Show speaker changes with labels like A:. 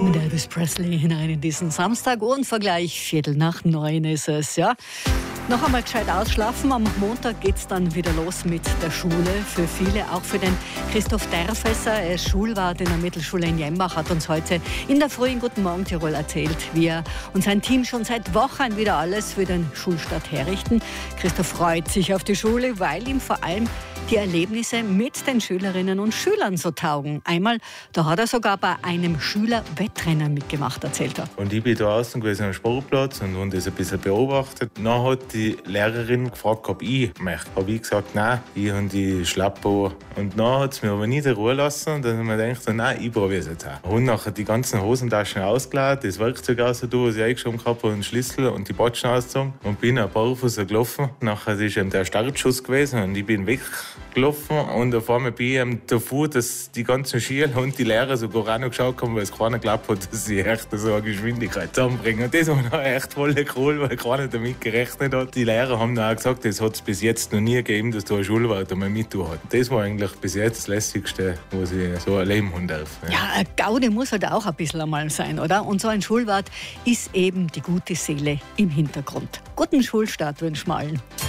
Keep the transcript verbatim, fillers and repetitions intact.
A: Mit Elvis Presley hinein in diesen Samstag. Unvergleich, Viertel nach neun ist es, ja. Noch einmal gescheit ausschlafen. Am Montag geht es dann wieder los mit der Schule. Für viele, auch für den Christoph Derfesser. Er ist Schulwart in der Mittelschule in Jembach, hat uns heute in der Früh in Guten Morgen Tirol erzählt, wie er und sein Team schon seit Wochen wieder alles für den Schulstart herrichten. Christoph freut sich auf die Schule, weil ihm vor allem die Erlebnisse mit den Schülerinnen und Schülern so taugen. Einmal, da hat er sogar bei einem Schülerwettrennen mitgemacht, erzählt er.
B: Und ich bin da außen gewesen am Sportplatz und habe das ein bisschen beobachtet. Dann hat die Lehrerin gefragt, ob ich möchte. Habe ich gesagt, nein, ich habe die Schlappo. Und dann hat es mir aber nicht in Ruhe lassen. Und dann habe ich mir gedacht, nein, ich probiere es jetzt auch. Ich habe nachher die ganzen Hosentaschen ausgeladen, das Werkzeug rausgetan, was ich eingeschoben habe, und den Schlüssel und die Batschen ausgezogen. Und bin ein paar Fuß gelaufen. Nachher ist eben der Startschuss gewesen und ich bin weggelaufen. Und auf einmal bin ich eben davor, dass die ganzen Schüler und die Lehrer sogar auch noch geschaut haben, weil es keiner geglaubt hat, dass sie echt so eine Geschwindigkeit zusammenbringen. Und das war dann echt voll cool, weil keiner damit gerechnet hat. Die Lehrer haben dann auch gesagt, es hat es bis jetzt noch nie gegeben, dass da ein Schulwart einmal mittun hat. Das war eigentlich bis jetzt das Lässigste, was ich so erleben haben darf. Ja,
A: ja, eine Gaudi muss halt auch ein bisschen einmal sein, oder? Und so ein Schulwart ist eben die gute Seele im Hintergrund. Guten Schulstart wünschen wir allen.